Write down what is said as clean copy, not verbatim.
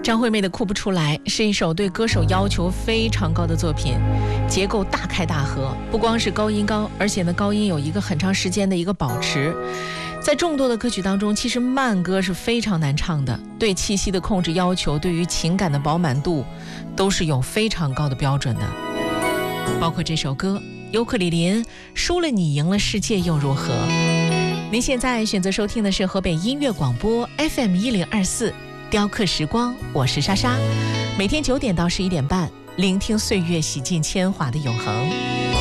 张惠妹的《哭不出来》是一首对歌手要求非常高的作品，结构大开大合，不光是高音高，而且呢高音有一个很长时间的一个保持。在众多的歌曲当中，其实慢歌是非常难唱的，对气息的控制要求，对于情感的饱满度都是有非常高的标准的。包括这首歌尤克里林，输了你赢了世界又如何。您现在选择收听的是河北音乐广播 FM1024雕刻时光，我是莎莎，每天9点到11点半，聆听岁月洗尽铅华的永恒。